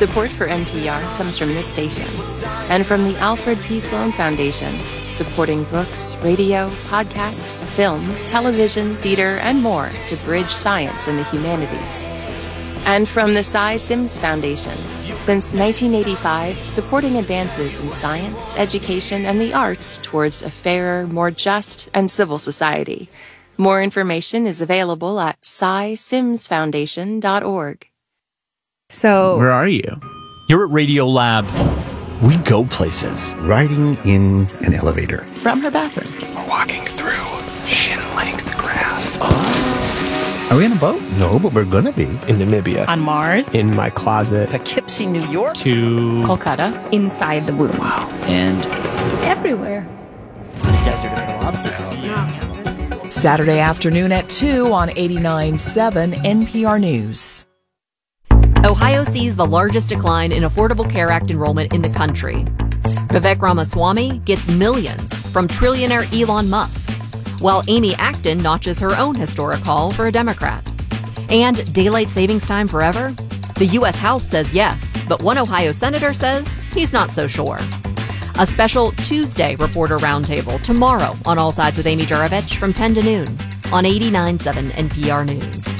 Support for NPR comes from this station and from the Alfred P. Sloan Foundation, supporting books, radio, podcasts, film, television, theater, and more to bridge science and the humanities. And from the Cy Sims Foundation, since 1985, supporting advances in science, education, and the arts towards a fairer, more just, and civil society. More information is available at cysimsfoundation.org. So, where are you? You're at Radio Lab. We go places. Riding in an elevator. From her bathroom. We're walking through shin-length grass. Are we on a boat? No, but we're gonna be. In Namibia. on Mars, In my closet. Poughkeepsie, New York. To Kolkata. inside the womb. Wow. And Everywhere. Desert of lobster. Saturday afternoon at 2 on 89.7 NPR News. Ohio sees the largest decline in Affordable Care Act enrollment in the country. Vivek Ramaswamy gets millions from trillionaire Elon Musk, while Amy Acton notches her own historic haul for a Democrat. And daylight savings time forever? The U.S. House says yes, but one Ohio senator says he's not so sure. A special Tuesday Reporter Roundtable tomorrow on All Sides with Amy Juravich from 10 to noon on 89.7 NPR News.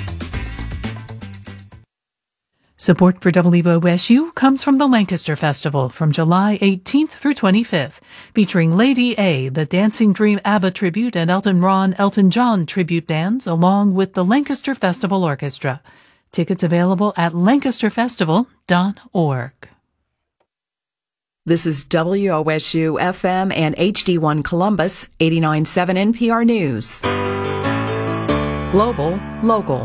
Support for WOSU comes from the Lancaster Festival from July 18th through 25th, featuring Lady A, the Dancing Dream ABBA tribute, and Elton John tribute bands, along with the Lancaster Festival Orchestra. Tickets available at lancasterfestival.org. This is WOSU FM and HD1 Columbus, 89.7 NPR News. Global Local.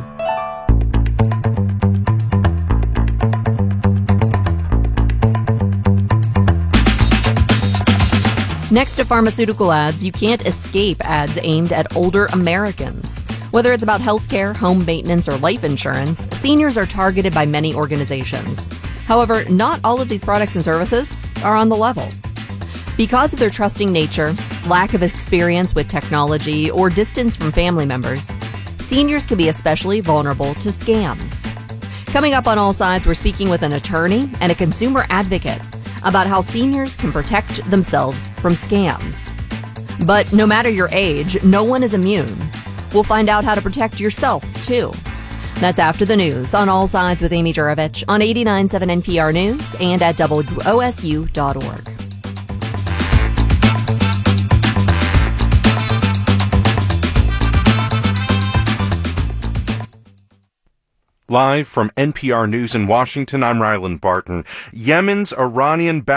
Next to pharmaceutical ads, you can't escape ads aimed at older Americans. Whether it's about healthcare, home maintenance, or life insurance, seniors are targeted by many organizations. However, not all of these products and services are on the level. Because of their trusting nature, lack of experience with technology, or distance from family members, seniors can be especially vulnerable to scams. Coming up on All Sides, we're speaking with an attorney and a consumer advocate about how seniors can protect themselves from scams. But no matter your age, no one is immune. We'll find out how to protect yourself, too. That's after the news on All Sides with Amy Juravich on 89.7 NPR News and at WOSU.org. Live from NPR News in Washington, I'm Ryland Barton. Yemen's Iranian